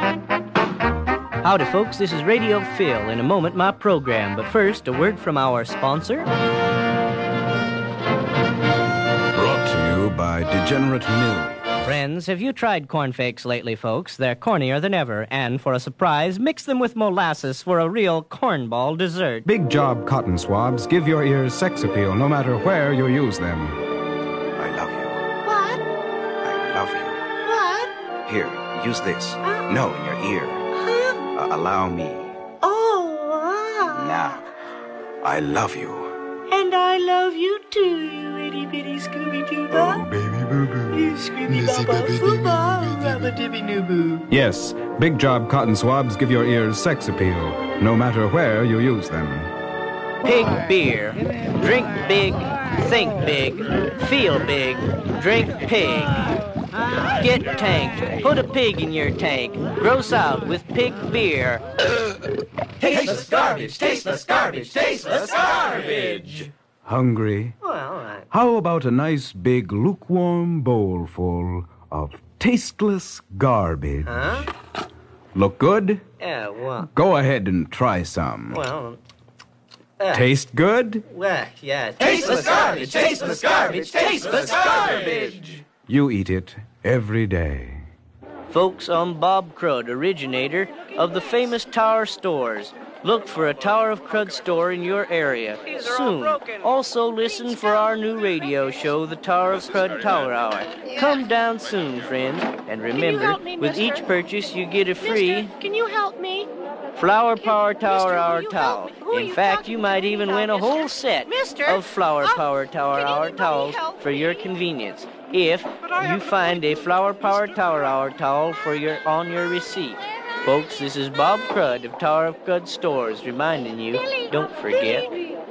Howdy, folks. This is Radio Phil. In a moment, my program. But first, a word from our sponsor. Brought to you by Degenerate Mill. Friends, have you tried cornflakes lately, folks? They're cornier than ever. And for a surprise, mix them with molasses for a real cornball dessert. Big Job cotton swabs give your ears sex appeal no matter where you use them. I love you. What? I love you. What? Here, use this. No, in your ear. Allow me. Oh, wow. Now, I love you. And I love you too, you itty bitty Scooby-Doo. Oh, baby boo-boo. You Scooby-Baba-Foo-Ba-Rabba-Dibby-Noo-Boo. Yes, Big Job cotton swabs give your ears sex appeal no matter where you use them. Pig beer. Drink big, think big, feel big, drink pig. Get tanked. Put a pig in your tank. Gross out with pig beer. Tasteless garbage, tasteless garbage, tasteless garbage. Hungry? Well, How about a nice big lukewarm bowl full of tasteless garbage? Huh? Look good? yeah, well, Go ahead and try some. Taste good? Yeah. Tasteless garbage, tasteless garbage, tasteless garbage. You eat it every day. Folks, I'm Bob Crud, originator of the famous Tower Stores. Look for a Tower of Crud store in your area soon. Also listen for our new radio show, the Tower of Crud Tower Hour. Come down soon, friends. And remember, help me, with mister? each purchase you get a free Mister, can you help me? Flower Power Tower Mister, will Hour you towel. help me? Who are In you fact, talking you to? might Who even you win a help, whole mister? set Mister, of Flower Power Tower can Hour anybody towels help for your me? convenience. If you find a Flower Power Tower Hour towel on your receipt. Folks, this is Bob Crud of Tower of Crud Stores reminding you, don't forget.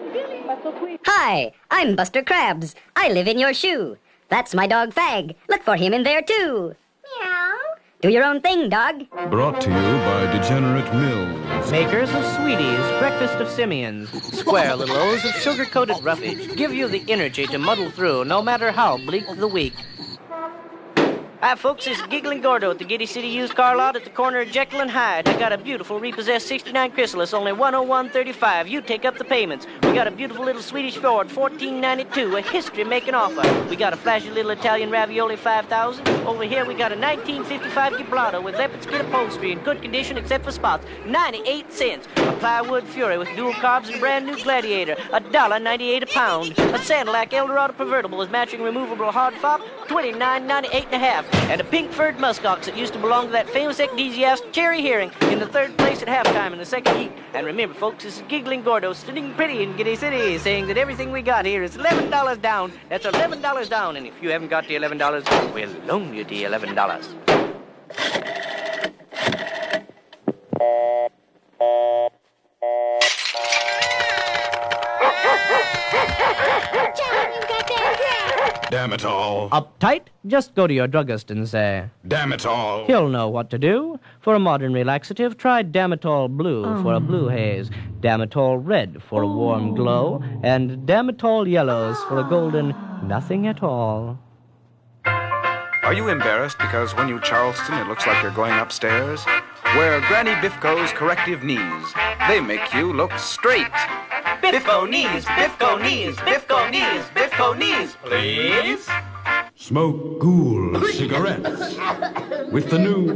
Hi, I'm Buster Krabs. I live in your shoe. That's my dog Fag. Look for him in there too. Meow. Do your own thing, dog. Brought to you by Degenerate Mills. Makers of Sweeties, Breakfast of Simians, square little O's of sugar-coated roughage give you the energy to muddle through no matter how bleak the week. Hi, folks, it's Giggling Gordo at the Giddy City Used Car Lot at the corner of Jekyll and Hyde. I got a beautiful repossessed 69 Chrysalis, only $101.35. You take up the payments. We got a beautiful little Swedish Ford, $14.92, a history-making offer. We got a flashy little Italian Ravioli, $5,000. Over here, we got a 1955 Gibraltar with leopard skin upholstery in good condition except for spots, 98 cents. A plywood Fury with dual carbs and brand new Gladiator, $1.98 a pound. A Sandalac Eldorado convertible with matching removable hard fob, $29.98 and a half. And a pink furred muskox that used to belong to that famous ecclesiastic Cherry Hearing in the third place at halftime in the second heat. And remember, folks, this is Giggling Gordo sitting pretty in Giddy City saying that everything we got here is $11 down. That's $11 down. And if you haven't got the $11, we'll loan you the $11. Damn it all. Uptight? Just go to your druggist and say, Damn it all. he'll know what to do. For a modern relaxative, try Damitol Blue for a blue haze, Damitol Red for a warm glow, and Damitol Yellows for a golden nothing at all. Are you embarrassed because when you Charleston it looks like you're going upstairs? Wear Granny Biffco's corrective knees. They make you look straight. Biffco knees, Biffco knees, Biffco knees, Biffco knees, please. Smoke Ghoul cigarettes with the new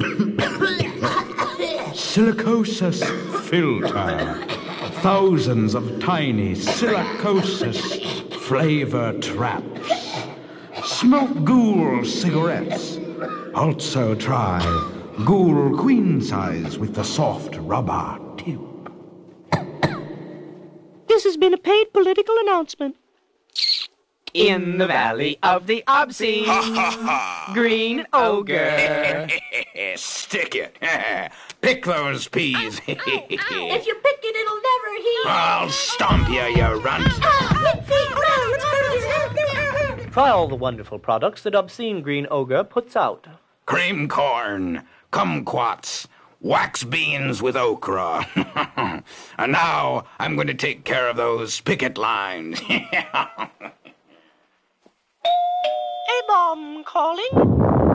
silicosis filter. Thousands of tiny silicosis flavor traps. Smoke Ghoul cigarettes. Also try Ghoul Queen Size with the soft rubber tip. This has been a paid political announcement. In the valley of the obscene green ogre. Stick it. Pick those peas. If you pick it, it'll never heal. I'll stomp you, you runt. Try all the wonderful products that Obscene Green Ogre puts out. Cream corn, kumquats, wax beans with okra. And now I'm going to take care of those picket lines. A bomb calling.